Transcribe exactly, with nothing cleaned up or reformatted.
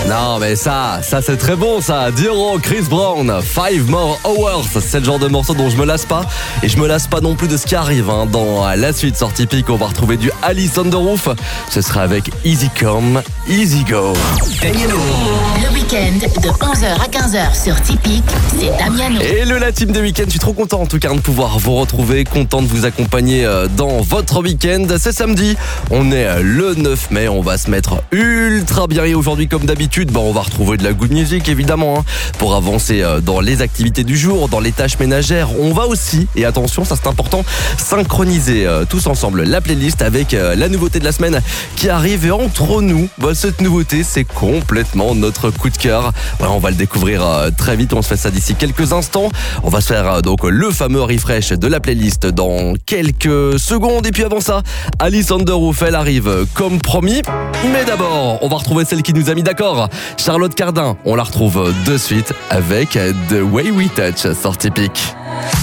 Non mais ça, ça c'est très bon ça. Diro, Chris Brown, Five More Hours. C'est le genre de morceau dont je me lasse pas. Et je me lasse pas non plus de ce qui arrive hein. Dans la suite sortie pique, on va retrouver du Alice on the Roof. Ce sera avec Easy Come, Easy Go. Le week-end de onze heures à quinze heures sur Tipeee, c'est Damiano. Et le la team des week-ends, je suis trop content en tout cas de pouvoir vous retrouver, content de vous accompagner dans votre week-end. C'est samedi, on est le neuf mai, on va se mettre ultra bien et aujourd'hui comme d'habitude, bah, on va retrouver de la good music évidemment hein, pour avancer dans les activités du jour, dans les tâches ménagères. On va aussi, et attention ça c'est important, synchroniser euh, tous ensemble la playlist avec euh, la nouveauté de la semaine qui arrive et entre nous, bah, cette nouveauté c'est complètement notre coup de cœur. Voilà, on va le découvrir euh, très vite, on se fait ça d'ici quelques instants. On va se faire euh, donc le fameux refresh de la playlist dans quelques secondes et puis avant ça, Alice on the Roof, elle arrive comme promis. Mais d'abord, on va retrouver celle qui nous a mis d'accord, Charlotte Cardin. On la retrouve de suite avec The Way We Touch, sortie pique.